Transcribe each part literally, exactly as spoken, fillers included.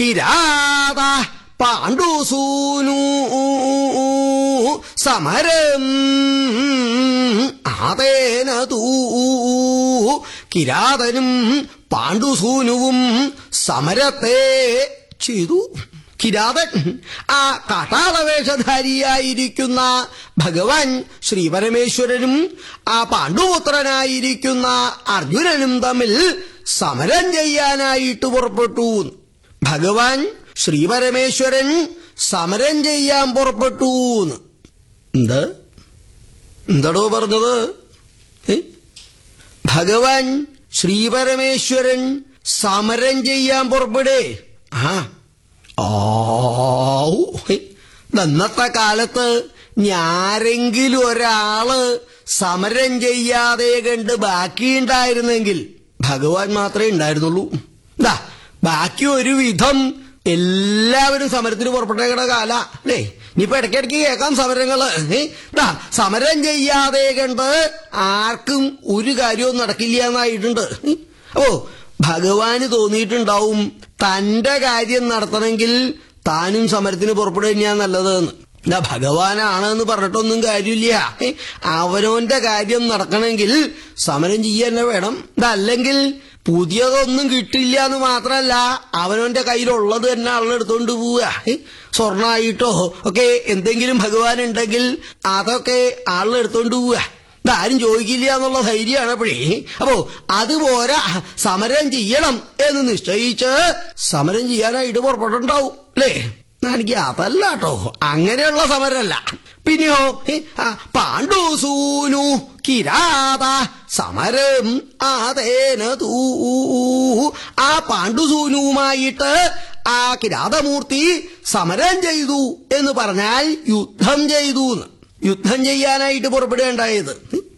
കിരാത പാണ്ഡുസൂനു സമരം ആതേന തൂ കിരാതനും പാണ്ഡുസൂനുവും സമരത്തെ ചെയ്തു. കിരാതൻ ആ കാട്ടാളവേഷധാരിയായിരിക്കുന്ന ഭഗവാൻ ശ്രീപരമേശ്വരനും ആ പാണ്ഡുപുത്രനായിരിക്കുന്ന അർജുനനും തമ്മിൽ സമരം ചെയ്യാനായിട്ട് പുറപ്പെട്ടു. ഭഗവാൻ ശ്രീപരമേശ്വരൻ സമരം ചെയ്യാൻ പുറപ്പെട്ടു. എന്ത് എന്താടോ പറഞ്ഞത്? ഭഗവാൻ ശ്രീപരമേശ്വരൻ സമരം ചെയ്യാൻ പുറപ്പെടേ. ആ ഇന്നത്തെ കാലത്ത് ഞാരെങ്കിലും ഒരാള് സമരം ചെയ്യാതെ കണ്ട് ബാക്കിയുണ്ടായിരുന്നെങ്കിൽ ഭഗവാൻ മാത്രമേ ഉണ്ടായിരുന്നുള്ളൂ. എന്താ ബാക്കി ഒരു വിധം എല്ലാവരും സമരത്തിന് പുറപ്പെട്ടേക്കണ കാല അല്ലേ? ഇനിയിപ്പോ ഇടയ്ക്കിടയ്ക്ക് കേൾക്കാം സമരങ്ങള്. എന്താ സമരം ചെയ്യാതെ കണ്ട് ആർക്കും ഒരു കാര്യവും നടക്കില്ല എന്നായിട്ടുണ്ട്. ഓ ഭഗവാന് തോന്നിയിട്ടുണ്ടാവും തന്റെ കാര്യം നടത്തണമെങ്കിൽ താനും സമരത്തിന് പുറപ്പെടുക തന്നെയാ നല്ലതെന്ന്. എന്താ ഭഗവാനാണെന്ന് പറഞ്ഞിട്ടൊന്നും കാര്യമില്ല. അവനവന്റെ കാര്യം നടക്കണമെങ്കിൽ സമരം ചെയ്യാൻ വേണം. ഇതല്ലെങ്കിൽ പുതിയതൊന്നും കിട്ടില്ല എന്ന് മാത്രമല്ല അവനവന്റെ കയ്യിലുള്ളത് തന്നെ ആളെടുത്തോണ്ട് പോവുക. സ്വർണ്ണമായിട്ടോ ഒക്കെ എന്തെങ്കിലും ഭഗവാൻ ഉണ്ടെങ്കിൽ അതൊക്കെ ആളെടുത്തോണ്ട് പോവുക. ഇതാരും ചോദിക്കില്ല എന്നുള്ള ധൈര്യമാണ് അപ്പോഴേ. അപ്പോ അതുപോലെ സമരം ചെയ്യണം എന്ന് നിശ്ചയിച്ച് സമരം ചെയ്യാനായിട്ട് പുറപ്പെട്ടുണ്ടാവും അല്ലേ? എനിക്ക് അതല്ല കേട്ടോ, അങ്ങനെയുള്ള സമരമല്ല. പിന്നെയോ പാണ്ഡുസൂനു കിരാത സമരം ആതേന തൂ ആ പാണ്ഡുസൂനുവുമായിട്ട് ആ കിരാതമൂർത്തി സമരം ചെയ്തു എന്ന് പറഞ്ഞാൽ യുദ്ധം ചെയ്തു. യുദ്ധം ചെയ്യാനായിട്ട് പുറപ്പെടുകയുണ്ടായത്.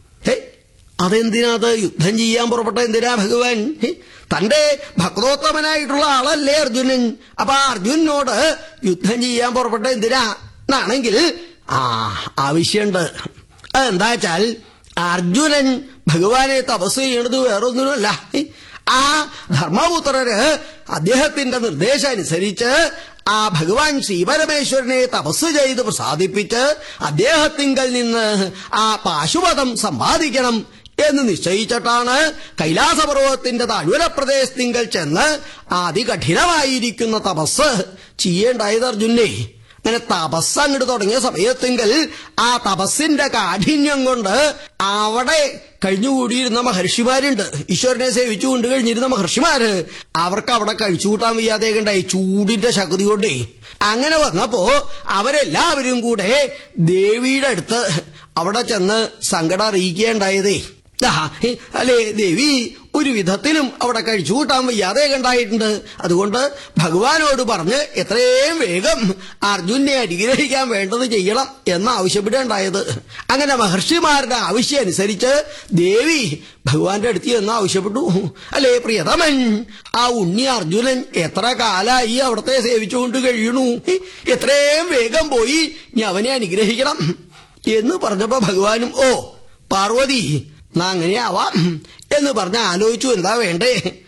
അതെന്തിനാത് യുദ്ധം ചെയ്യാൻ പുറപ്പെട്ട എന്തിനാ ഭഗവാൻ? തന്റെ ഭക്തോത്തമനായിട്ടുള്ള ആളല്ലേ അർജുനൻ. അപ്പൊ അർജുനനോട് യുദ്ധം ചെയ്യാൻ പുറപ്പെട്ട എന്തിനാ എന്നാണെങ്കിൽ ആ ആവശ്യമുണ്ട്. അതെന്താ വെച്ചാൽ അർജുനൻ ഭഗവാനെ തപസ് ചെയ്യണത് വേറൊന്നുമല്ല. ആ ധർമ്മപുത്രര് അദ്ദേഹത്തിന്റെ നിർദ്ദേശം അനുസരിച്ച് ആ ഭഗവാൻ ശ്രീപരമേശ്വരനെ തപസ് ചെയ്ത് പ്രസാദിപ്പിച്ച് അദ്ദേഹത്തിങ്കൽ നിന്ന് ആ പാശുപതം സമ്പാദിക്കണം എന്ന് നിശ്ചയിച്ചിട്ടാണ് കൈലാസപർവ്വതത്തിന്റെ താഴ്വര പ്രദേശത്തിങ്കൽ ചെന്ന് അതികഠിനമായിരിക്കുന്ന തപസ് ചെയ്യേണ്ടായത് അർജുനെ. അങ്ങനെ തപസ് അങ്ങോട്ട് തുടങ്ങിയ സമയത്തെങ്കിൽ ആ തപസ്സിന്റെ കാഠിന്യം കൊണ്ട് അവിടെ കഴിഞ്ഞുകൂടിയിരുന്ന മഹർഷിമാരുണ്ട്. ഈശ്വരനെ സേവിച്ചു കൊണ്ട് കഴിഞ്ഞിരുന്ന മഹർഷിമാര് അവർക്ക് അവിടെ കഴിച്ചു കൂട്ടാൻ വയ്യാതെ ഉണ്ടായി ചൂടിന്റെ ശക്തി കൊണ്ടേ. അങ്ങനെ വന്നപ്പോ അവരെല്ലാവരും കൂടെ ദേവിയുടെ അടുത്ത് അവിടെ ചെന്ന് സങ്കടം അറിയിക്കുകയുണ്ടായതേ. അല്ലേ ദേവി ഒരു വിധത്തിലും അവിടെ കഴിച്ചു കൂട്ടാൻ വയ്യാതെ കണ്ടായിട്ടുണ്ട്. അതുകൊണ്ട് ഭഗവാനോട് പറഞ്ഞ് എത്രയും വേഗം അർജുനെ അനുഗ്രഹിക്കാൻ വേണ്ടത് ചെയ്യണം എന്ന് ആവശ്യപ്പെടുകയുണ്ടായത്. അങ്ങനെ മഹർഷിമാരുടെ ആവശ്യം അനുസരിച്ച് ദേവി ഭഗവാന്റെ അടുത്ത് എന്ന് ആവശ്യപ്പെട്ടു. അല്ലേ പ്രിയതമൻ, ആ ഉണ്ണി അർജുനൻ എത്ര കാലായി അവിടത്തെ സേവിച്ചുകൊണ്ട് കഴിയണു, എത്രയും വേഗം പോയി ഞാൻ അവനെ അനുഗ്രഹിക്കണം എന്ന് പറഞ്ഞപ്പോ ഭഗവാനും ഓ പാർവതി എന്നാ അങ്ങനെയാവാം എന്ന് പറഞ്ഞ ആലോചിച്ചു എന്താ വേണ്ടേ.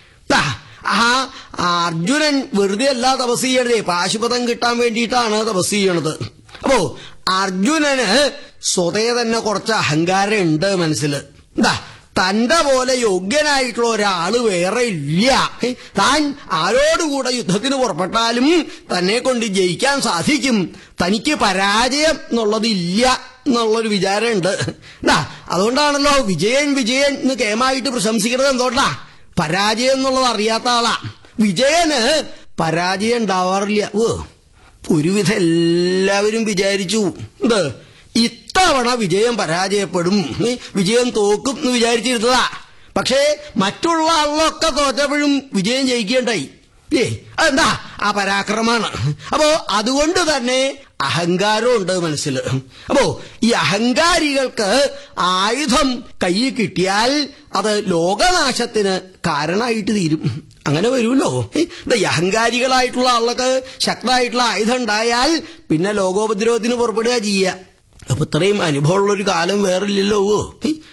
ആ അർജുനൻ വെറുതെ അല്ല തപസ് ചെയ്യണതേ, പാശുപതം കിട്ടാൻ വേണ്ടിയിട്ടാണ് തപസ് ചെയ്യണത്. അപ്പോ അർജുനന് സ്വതേ തന്നെ കുറച്ച് അഹങ്കാരം ഉണ്ട് മനസ്സിൽ. എന്താ തന്റെ പോലെ യോഗ്യനായിട്ടുള്ള ഒരാള് വേറെ ഇല്ല. താൻ ആരോടുകൂടെ യുദ്ധത്തിന് പുറപ്പെട്ടാലും തന്നെ കൊണ്ട് ജയിക്കാൻ സാധിക്കും, തനിക്ക് പരാജയം എന്നുള്ളതില്ല എന്നുള്ളൊരു വിചാരമുണ്ട്. എന്താ അതുകൊണ്ടാണല്ലോ വിജയൻ വിജയൻ എന്ന് കേമായിട്ട് പ്രശംസിക്കുന്നത്. എന്തുകൊണ്ടാ? പരാജയം എന്നുള്ളത് അറിയാത്ത ആളാ. വിജയന് പരാജയം ഉണ്ടാവാറില്ല. ഓ ഒരുവിധം എല്ലാവരും വിചാരിച്ചു എന്ത് ഇത്തവണ വിജയം പരാജയപ്പെടും, വിജയം തോക്കും എന്ന് വിചാരിച്ചിരുന്നതാ. പക്ഷേ മറ്റുള്ള ആളിലൊക്കെ തോറ്റപ്പോഴും വിജയം ജയിക്കേണ്ടായി. ഏ അതെന്താ? ആ പരാക്രമാണ്. അപ്പോ അതുകൊണ്ട് തന്നെ അഹങ്കാരമുണ്ട് മനസ്സിൽ. അപ്പോ ഈ അഹങ്കാരികൾക്ക് ആയുധം കയ്യിൽ കിട്ടിയാൽ അത് ലോകനാശത്തിന് കാരണമായിട്ട് തീരും. അങ്ങനെ വരുമല്ലോ. ഈ അഹങ്കാരികളായിട്ടുള്ള ആളുകൾക്ക് ശക്തമായിട്ടുള്ള ആയുധം ഉണ്ടായാൽ പിന്നെ ലോകോപദ്രവത്തിന് പുറപ്പെടുക ചെയ്യുക. അപ്പൊ ഇത്രയും അനുഭവമുള്ളൊരു കാലം വേറില്ലല്ലോ.